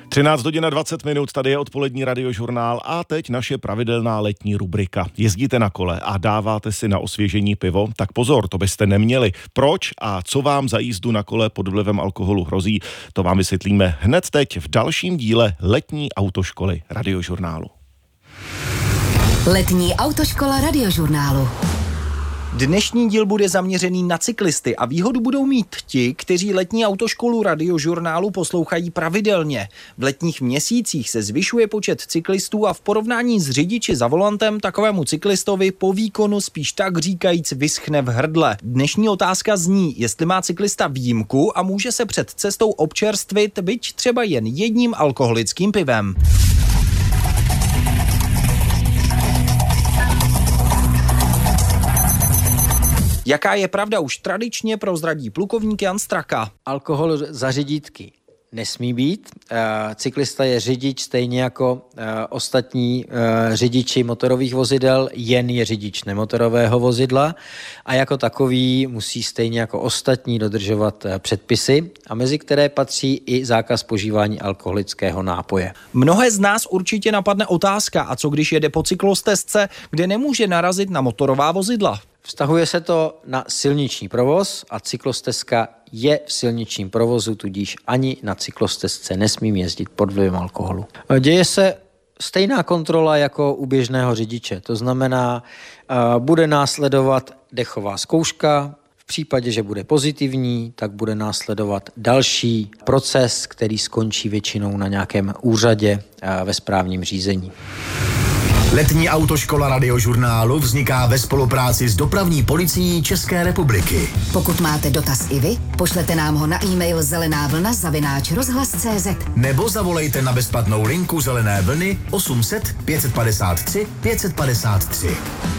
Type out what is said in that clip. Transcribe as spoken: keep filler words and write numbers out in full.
třináct hodin a dvacet minut, tady je odpolední radiožurnál a teď naše pravidelná letní rubrika. Jezdíte na kole a dáváte si na osvěžení pivo? Tak pozor, to byste neměli. Proč a co vám za jízdu na kole pod vlivem alkoholu hrozí, to vám vysvětlíme hned teď v dalším díle letní autoškoly radiožurnálu. Letní autoškola radiožurnálu. Dnešní díl bude zaměřený na cyklisty a výhodu budou mít ti, kteří letní autoškolu radiožurnálu poslouchají pravidelně. V letních měsících se zvyšuje počet cyklistů a v porovnání s řidiči za volantem takovému cyklistovi po výkonu spíš tak říkajíc vyschne v hrdle. Dnešní otázka zní, jestli má cyklista výjimku a může se před cestou občerstvit, byť třeba jen jedním alkoholickým pivem. Jaká je pravda, už tradičně prozradí plukovník Jan Straka. Alkohol za řidítky nesmí být. Cyklista je řidič stejně jako ostatní řidiči motorových vozidel, jen je řidič nemotorového vozidla a jako takový musí stejně jako ostatní dodržovat předpisy, a mezi které patří i zákaz požívání alkoholického nápoje. Mnohé z nás určitě napadne otázka, a co když jede po cyklostezce, kde nemůže narazit na motorová vozidla? Vztahuje se to na silniční provoz a cyklostezka je v silničním provozu, tudíž ani na cyklostezce nesmím jezdit pod vlivem alkoholu. Děje se stejná kontrola jako u běžného řidiče, to znamená, bude následovat dechová zkouška, v případě, že bude pozitivní, tak bude následovat další proces, který skončí většinou na nějakém úřadě ve správním řízení. Letní autoškola radiožurnálu vzniká ve spolupráci s dopravní policií České republiky. Pokud máte dotaz i vy, pošlete nám ho na e-mail zelená vlna zavináč rozhlas tečka cé zet. Nebo zavolejte na bezplatnou linku Zelené vlny osm set pět set padesát tři pět set padesát tři.